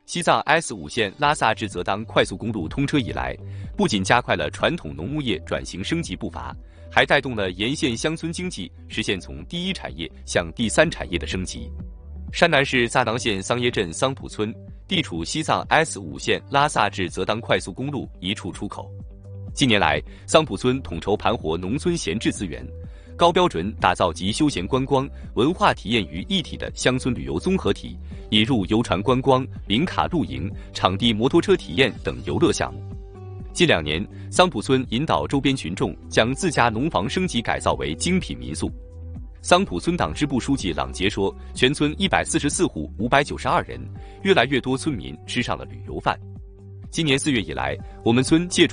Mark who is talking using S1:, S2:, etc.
S1: 西藏 S5线拉萨至泽当快速公路通车以来，不仅加快了传统农牧业转型升级步伐，还带动了沿线乡村经济实现从第一产业向第三产业的升级。山南市萨囊县桑耶镇桑普村地处西藏 S5线拉萨至泽当快速公路一处出口。近年来，桑普村统筹盘活农村闲置资源，高标准打造集休闲观光、文化体验于一体的乡村旅游综合体，引入游船观光、零卡露营、场地摩托车体验等游乐项目。近2年，桑普村引导周边群众将自家农房升级改造为精品民宿。桑普村党支部书记朗杰说，全村144户592人，越来越多村民吃上了旅游饭。今年4月以来，我们村借助